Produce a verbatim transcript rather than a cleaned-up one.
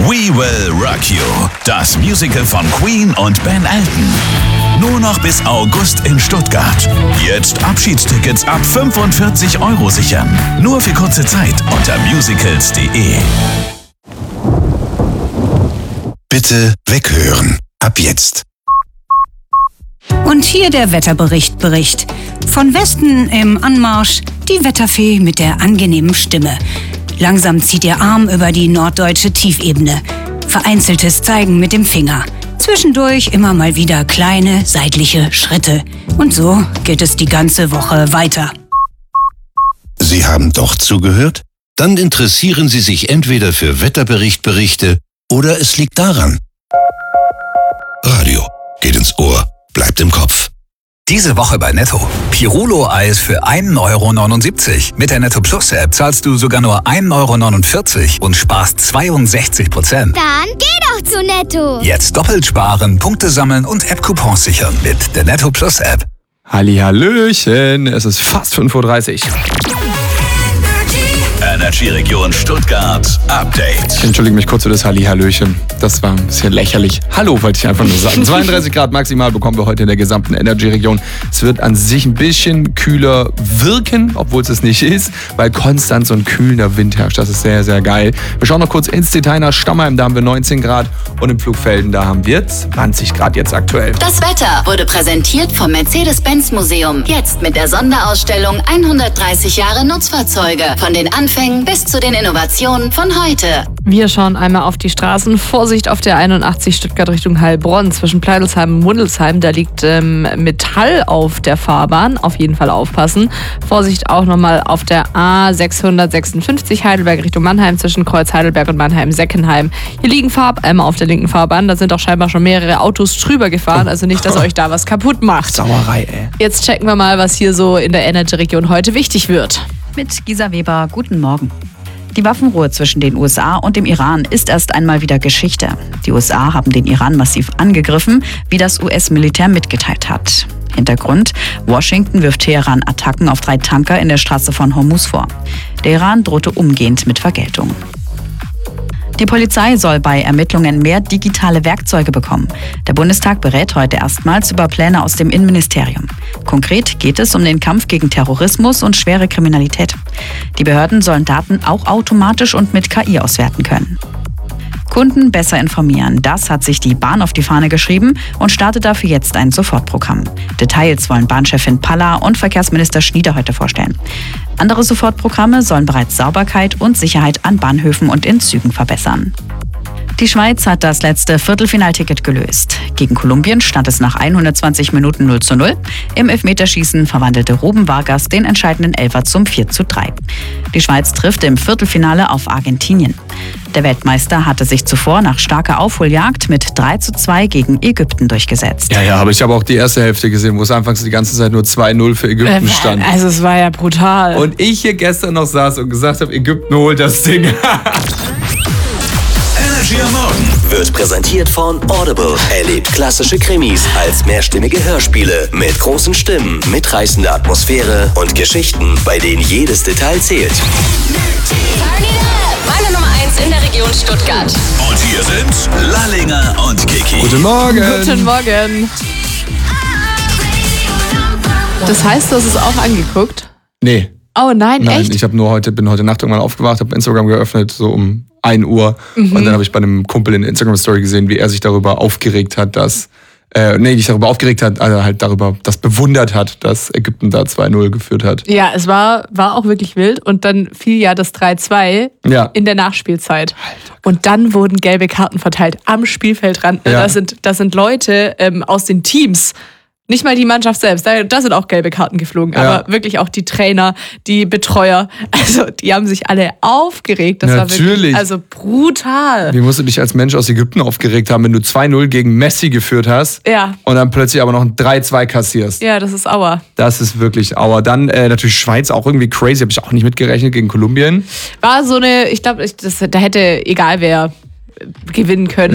We Will Rock You, das Musical von Queen und Ben Elton. Nur noch bis August in Stuttgart. Jetzt Abschiedstickets ab fünfundvierzig Euro sichern. Nur für kurze Zeit unter musicals punkt de. Bitte weghören. Ab jetzt. Und hier der Wetterbericht Bericht. Von Westen im Anmarsch die Wetterfee mit der angenehmen Stimme. Langsam zieht ihr Arm über die norddeutsche Tiefebene. Vereinzeltes Zeigen mit dem Finger. Zwischendurch immer mal wieder kleine seitliche Schritte. Und so geht es die ganze Woche weiter. Sie haben doch zugehört? Dann interessieren Sie sich entweder für Wetterberichtberichte oder es liegt daran. Radio geht ins Ohr, bleibt im Kopf. Diese Woche bei Netto. Pirulo-Eis für ein Euro neunundsiebzig. Mit der Netto Plus App zahlst du sogar nur ein Euro neunundvierzig und sparst zweiundsechzig Prozent. Dann geh doch zu Netto. Jetzt doppelt sparen, Punkte sammeln und App-Coupons sichern mit der Netto Plus App. Hallihallöchen, es ist fast fünf Uhr dreißig. Energy Region Stuttgart Update. Ich entschuldige mich kurz für das Hallihallöchen. Das war ein bisschen lächerlich. Hallo, wollte ich einfach nur sagen. zweiunddreißig Grad maximal bekommen wir heute in der gesamten Energy-Region. Es wird an sich ein bisschen kühler wirken, obwohl es es nicht ist, weil konstant so ein kühlender Wind herrscht. Das ist sehr, sehr geil. Wir schauen noch kurz ins Detail nach Stammheim. Da haben wir neunzehn Grad und in Pflugfelden, da haben wir zwanzig Grad jetzt aktuell. Das Wetter wurde präsentiert vom Mercedes-Benz-Museum. Jetzt mit der Sonderausstellung hundertdreißig Jahre Nutzfahrzeuge. Von den Anfängen bis zu den Innovationen von heute. Wir schauen einmal auf die Straßen. Vorsicht auf der einundachtzig Stuttgart Richtung Heilbronn zwischen Pleidelsheim und Mundelsheim. Da liegt ähm, Metall auf der Fahrbahn. Auf jeden Fall aufpassen. Vorsicht auch nochmal auf der A sechshundertsechsundfünfzig Heidelberg Richtung Mannheim zwischen Kreuz Heidelberg und Mannheim-Seckenheim. Hier liegen Farbeimer auf der linken Fahrbahn. Da sind auch scheinbar schon mehrere Autos drüber gefahren. Also nicht, dass euch da was kaputt macht. Sauerei, ey. Jetzt checken wir mal, was hier so in der Energy-Region heute wichtig wird. Mit Gisa Weber, guten Morgen. Die Waffenruhe zwischen den U S A und dem Iran ist erst einmal wieder Geschichte. Die U S A haben den Iran massiv angegriffen, wie das U S-Militär mitgeteilt hat. Hintergrund: Washington wirft Teheran Attacken auf drei Tanker in der Straße von Hormuz vor. Der Iran drohte umgehend mit Vergeltung. Die Polizei soll bei Ermittlungen mehr digitale Werkzeuge bekommen. Der Bundestag berät heute erstmals über Pläne aus dem Innenministerium. Konkret geht es um den Kampf gegen Terrorismus und schwere Kriminalität. Die Behörden sollen Daten auch automatisch und mit K I auswerten können. Kunden besser informieren. Das hat sich die Bahn auf die Fahne geschrieben und startet dafür jetzt ein Sofortprogramm. Details wollen Bahnchefin Palla und Verkehrsminister Schnieder heute vorstellen. Andere Sofortprogramme sollen bereits Sauberkeit und Sicherheit an Bahnhöfen und in Zügen verbessern. Die Schweiz hat das letzte Viertelfinalticket gelöst. Gegen Kolumbien stand es nach hundertzwanzig Minuten null zu null. Im Elfmeterschießen verwandelte Ruben Vargas den entscheidenden Elfer zum vier zu drei. Die Schweiz trifft im Viertelfinale auf Argentinien. Der Weltmeister hatte sich zuvor nach starker Aufholjagd mit drei zu zwei gegen Ägypten durchgesetzt. Ja, ja, aber ich habe auch die erste Hälfte gesehen, wo es anfangs die ganze Zeit nur zwei null für Ägypten stand. Also es war ja brutal. Und ich hier gestern noch saß und gesagt habe, Ägypten holt das Ding. Energy am Morgen wird präsentiert von Audible. Erlebt klassische Krimis als mehrstimmige Hörspiele mit großen Stimmen, mitreißender Atmosphäre und Geschichten, bei denen jedes Detail zählt. Meine Nummer eins in der Region Stuttgart. Und hier sind Lallinger und Kiki. Guten Morgen. Guten Morgen. Das heißt, du hast es auch angeguckt? Nee. Oh nein, Nein, echt? ich habe nur heute, bin heute Nacht irgendwann aufgewacht, habe Instagram geöffnet, so um ein Uhr. Mhm. Und dann habe ich bei einem Kumpel in der Instagram-Story gesehen, wie er sich darüber aufgeregt hat, dass, äh, nee, nicht darüber aufgeregt hat, also halt darüber, das bewundert hat, dass Ägypten da zwei null geführt hat. Ja, es war, war auch wirklich wild. Und dann fiel ja das drei zwei ja. in der Nachspielzeit. Alter. Und dann wurden gelbe Karten verteilt am Spielfeldrand. Ja. Das sind, das sind Leute ähm, aus den Teams. Nicht mal die Mannschaft selbst, da, da sind auch gelbe Karten geflogen, ja. Aber wirklich auch die Trainer, die Betreuer, also die haben sich alle aufgeregt. Das Natürlich. war wirklich, also brutal. Wie musst du dich als Mensch aus Ägypten aufgeregt haben, wenn du zwei null gegen Messi geführt hast ja. und dann plötzlich aber noch ein drei zwei kassierst? Ja, das ist Aua. Das ist wirklich Aua. Dann äh, natürlich Schweiz, auch irgendwie crazy, habe ich auch nicht mitgerechnet, gegen Kolumbien. War so eine, ich glaube, da hätte egal wer gewinnen können.